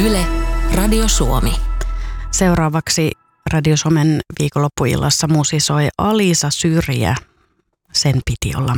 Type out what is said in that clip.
Yle, Radio Suomi. Seuraavaksi Radio Suomen viikonloppuillassa musisoi Alisa Syrjä. Sen piti olla